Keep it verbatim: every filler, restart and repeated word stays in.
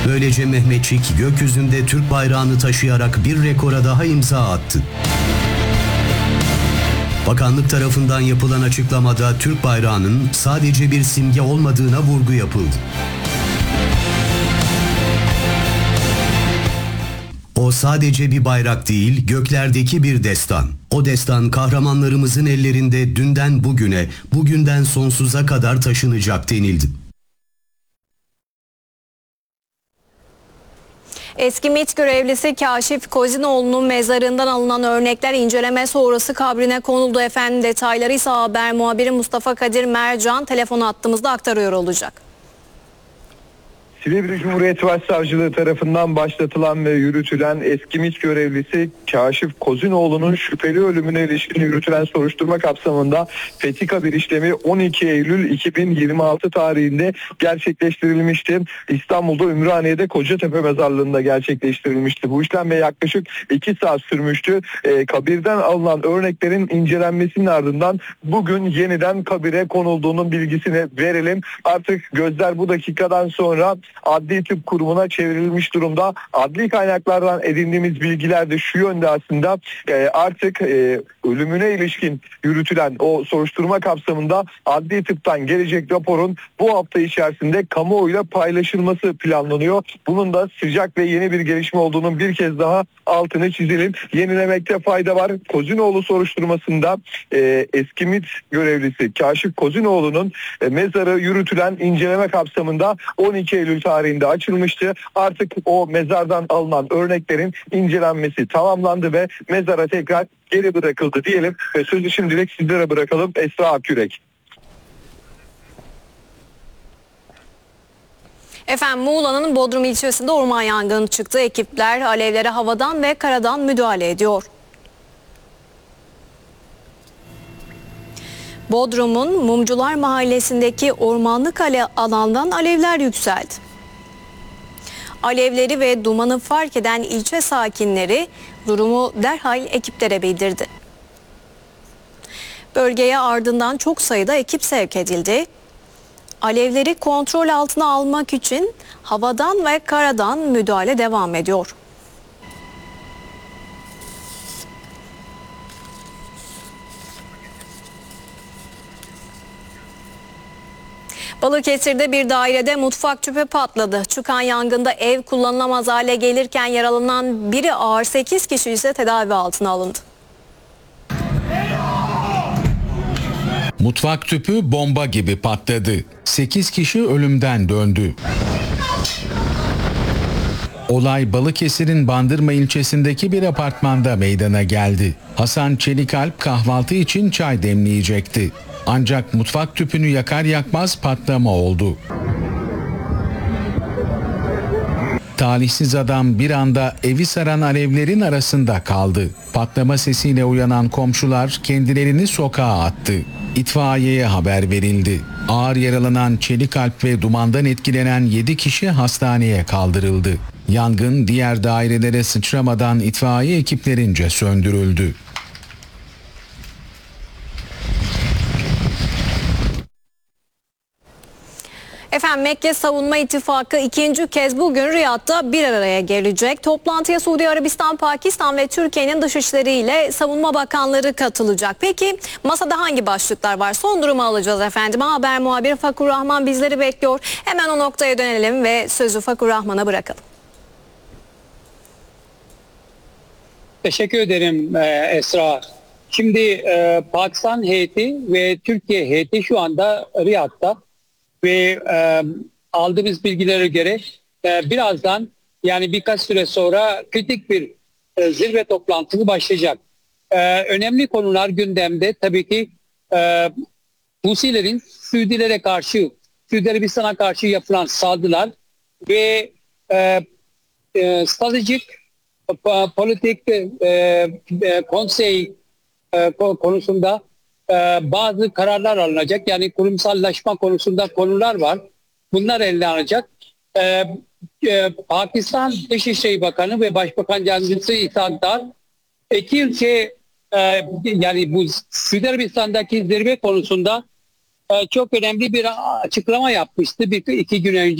Böylece Mehmetçik gökyüzünde Türk bayrağını taşıyarak bir rekora daha imza attı. Bakanlık tarafından yapılan açıklamada Türk bayrağının sadece bir simge olmadığına vurgu yapıldı. O sadece bir bayrak değil, göklerdeki bir destan. O destan kahramanlarımızın ellerinde dünden bugüne, bugünden sonsuza kadar taşınacak denildi. Eski MİT görevlisi Kaşif Kozinoğlu'nun mezarından alınan örnekler inceleme sonrası kabrine konuldu efendim. Detayları ise haber muhabiri Mustafa Kadir Mercan telefon hattımızda aktarıyor olacak. Silivri Cumhuriyet Başsavcılığı tarafından başlatılan ve yürütülen eski MİT görevlisi Kaşif Kozinoğlu'nun şüpheli ölümüne ilişkin yürütülen soruşturma kapsamında Fetika bir işlemi on iki Eylül iki bin yirmi altı tarihinde gerçekleştirilmişti. İstanbul'da Ümraniye'de Kocatepe mezarlığında gerçekleştirilmişti. Bu işlem yaklaşık iki saat sürmüştü. E, kabirden alınan örneklerin incelenmesinin ardından bugün yeniden kabire konulduğunun bilgisini verelim. Artık gözler bu dakikadan sonra Adli Tıp Kurumu'na çevrilmiş durumda. Adli kaynaklardan edindiğimiz bilgiler de şu yönde aslında e, artık e, ölümüne ilişkin yürütülen o soruşturma kapsamında Adli Tıp'tan gelecek raporun bu hafta içerisinde kamuoyuyla paylaşılması planlanıyor. Bunun da sıcak ve yeni bir gelişme olduğunun bir kez daha altını çizelim. Yenilemekte fayda var. Kozinoğlu soruşturmasında e, eski MİT görevlisi Kaşif Kozinoğlu'nun e, mezarı yürütülen inceleme kapsamında on iki Eylül tarihinde açılmıştı. Artık o mezardan alınan örneklerin incelenmesi tamamlandı ve mezara tekrar geri bırakıldı diyelim ve sözü şimdilik sizlere bırakalım. Esra Akyürek. Efendim Muğla'nın Bodrum ilçesinde orman yangını çıktı. Ekipler alevlere havadan ve karadan müdahale ediyor. Bodrum'un Mumcular Mahallesi'ndeki ormanlık alandan alevler yükseldi. Alevleri ve dumanı fark eden ilçe sakinleri durumu derhal ekiplere bildirdi. Bölgeye ardından çok sayıda ekip sevk edildi. Alevleri kontrol altına almak için havadan ve karadan müdahale devam ediyor. Balıkesir'de bir dairede mutfak tüpü patladı. Çıkan yangında ev kullanılamaz hale gelirken yaralanan biri ağır, sekiz kişi ise tedavi altına alındı. Mutfak tüpü bomba gibi patladı. sekiz kişi ölümden döndü. Olay Balıkesir'in Bandırma ilçesindeki bir apartmanda meydana geldi. Hasan Çelikalp kahvaltı için çay demleyecekti. Ancak mutfak tüpünü yakar yakmaz patlama oldu. Talihsiz adam bir anda evi saran alevlerin arasında kaldı. Patlama sesiyle uyanan komşular kendilerini sokağa attı. İtfaiyeye haber verildi. Ağır yaralanan Çelikalp ve dumandan etkilenen yedi kişi hastaneye kaldırıldı. Yangın diğer dairelere sıçramadan itfaiye ekiplerince söndürüldü. Efendim Mekke Savunma İttifakı ikinci kez bugün Riyad'da bir araya gelecek. Toplantıya Suudi Arabistan, Pakistan ve Türkiye'nin dışişleri ile savunma bakanları katılacak. Peki masada hangi başlıklar var? Son durumu alacağız efendim. Haber muhabiri Fakur Rahman bizleri bekliyor. Hemen o noktaya dönelim ve sözü Fakur Rahman'a bırakalım. Teşekkür ederim Esra. Şimdi e, Pakistan heyeti ve Türkiye heyeti şu anda Riyad'da. Ve e, aldığımız bilgilere göre e, birazdan yani birkaç süre sonra kritik bir e, zirve toplantısı başlayacak. E, önemli konular gündemde tabii ki e, Husilerin Suudilere karşı, Suudi Arabistan'a karşı yapılan saldırılar ve e, e, stratejik e, politik e, e, konsey e, konusunda Ee, bazı kararlar alınacak. Yani kurumsallaşma konusunda konular var. Bunlar eline alınacak. Ee, e, Pakistan Dışişleri Bakanı ve Başbakan Yardımcısı İshak Dar iki ülke e, yani bu Suudi Arabistan'daki zirve konusunda e, çok önemli bir açıklama yapmıştı bir iki gün önce.